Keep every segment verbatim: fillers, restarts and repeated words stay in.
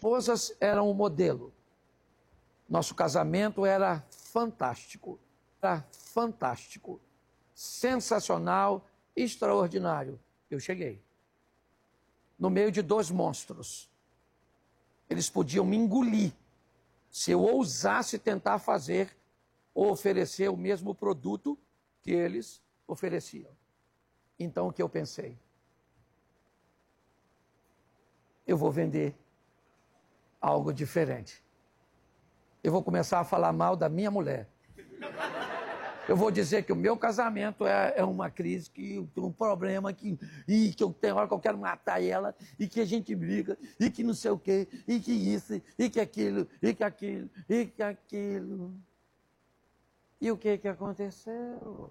esposas eram o modelo. Nosso casamento era fantástico. Era fantástico. Sensacional, extraordinário. Eu cheguei. No meio de dois monstros. Eles podiam me engolir se eu ousasse tentar fazer ou oferecer o mesmo produto que eles ofereciam. Então, o que eu pensei? Eu vou vender algo diferente. Eu vou começar a falar mal da minha mulher. Eu vou dizer que o meu casamento é, é uma crise, que eu tenho um problema, que, e que eu tenho hora que eu quero matar ela, e que a gente briga, e que não sei o quê, e que isso, e que aquilo, e que aquilo, e que aquilo. E o que que aconteceu?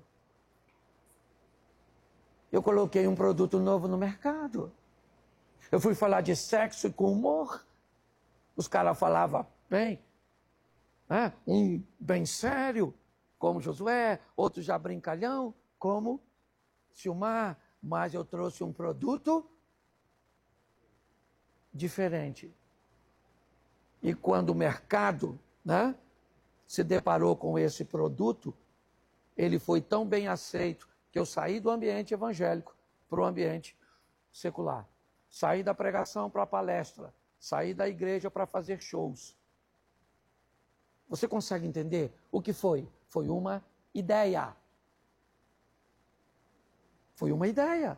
Eu coloquei um produto novo no mercado. Eu fui falar de sexo com humor. Os caras falavam bem, né? Um bem sério, como Josué, outro já brincalhão, como Silmar, mas eu trouxe um produto diferente. E quando o mercado, né, se deparou com esse produto, ele foi tão bem aceito que eu saí do ambiente evangélico para o ambiente secular. Saí da pregação para a palestra, saí da igreja para fazer shows. Você consegue entender o que foi? Foi uma ideia. Foi uma ideia.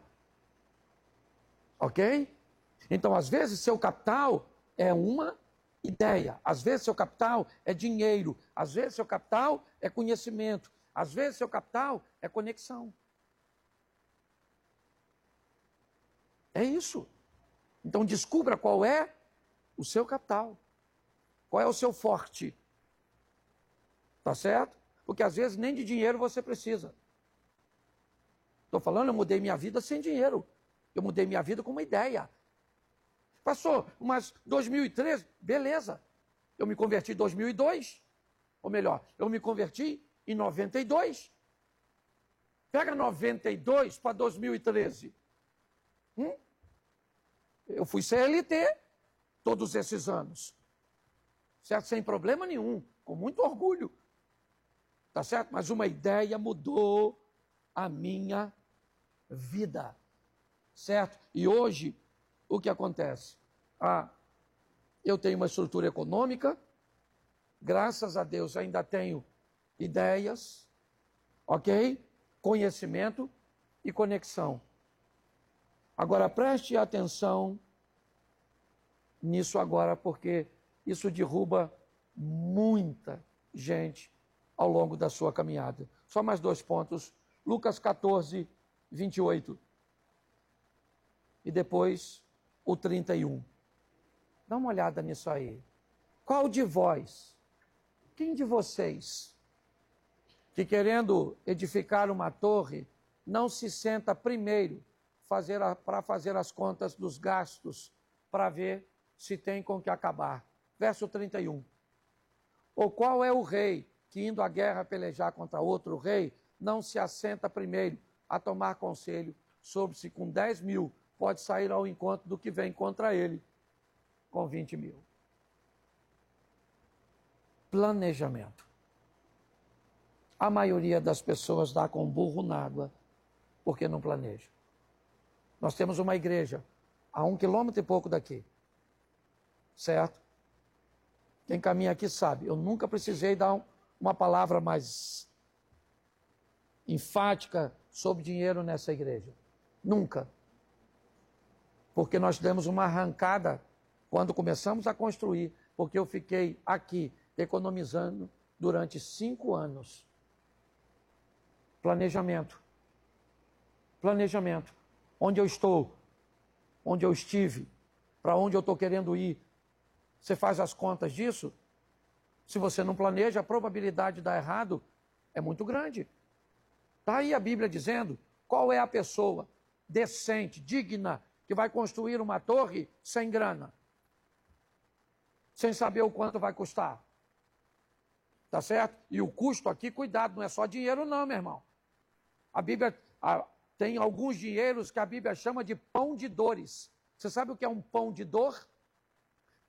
Ok? Então, às vezes, seu capital é uma ideia. Às vezes, seu capital é dinheiro. Às vezes, seu capital é conhecimento. Às vezes, seu capital é conexão. É isso. Então, descubra qual é o seu capital. Qual é o seu forte. Tá certo? Porque às vezes nem de dinheiro você precisa. Estou falando, eu mudei minha vida sem dinheiro. Eu mudei minha vida com uma ideia. Passou, mas dois mil e treze, beleza. Eu me converti em dois mil e dois. Ou melhor, eu me converti em noventa e dois. Pega noventa e dois para dois mil e treze. Hum? Eu fui C L T todos esses anos. Certo? Sem problema nenhum. Com muito orgulho. Tá certo? Mas uma ideia mudou a minha vida. Certo? E hoje, o que acontece? Ah, eu tenho uma estrutura econômica, graças a Deus ainda tenho ideias, ok? Conhecimento e conexão. Agora preste atenção nisso agora, porque isso derruba muita gente ao longo da sua caminhada. Só mais dois pontos. Lucas quatorze, vinte e oito. E depois o trinta e um. Dá uma olhada nisso aí. Qual de vós, quem de vocês, que querendo edificar uma torre, não se senta primeiro fazer para fazer as contas dos gastos, para ver se tem com que acabar? Verso trinta e um. Ou qual é o rei que, indo à guerra pelejar contra outro rei, não se assenta primeiro a tomar conselho sobre se com dez mil pode sair ao encontro do que vem contra ele com vinte mil. Planejamento. A maioria das pessoas dá com burro na água porque não planeja. Nós temos uma igreja a um quilômetro e pouco daqui. Certo? Quem caminha aqui sabe, eu nunca precisei dar um, uma palavra mais enfática sobre dinheiro nessa igreja. Nunca. Porque nós demos uma arrancada quando começamos a construir, porque eu fiquei aqui economizando durante cinco anos. Planejamento. Planejamento. Onde eu estou, onde eu estive, para onde eu estou querendo ir. Você faz as contas disso? Se você não planeja, a probabilidade de dar errado é muito grande. Está aí a Bíblia dizendo qual é a pessoa decente, digna, que vai construir uma torre sem grana, sem saber o quanto vai custar. Tá certo? E o custo aqui, cuidado, não é só dinheiro não, meu irmão. A Bíblia a, tem alguns dinheiros que a Bíblia chama de pão de dores. Você sabe o que é um pão de dor?